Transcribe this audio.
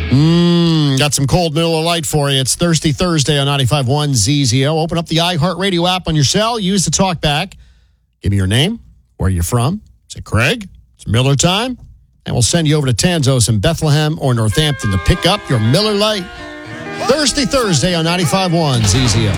Got some cold Miller Lite for you. It's Thirsty Thursday on 95.1 ZZO. Open up the iHeartRadio app on your cell. Use the talkback. Give me your name, where you're from. Say, Craig, it's Miller time. And we'll send you over to Tanzos in Bethlehem or Northampton to pick up your Miller Lite. Thirsty Thursday on 95.1 ZZO.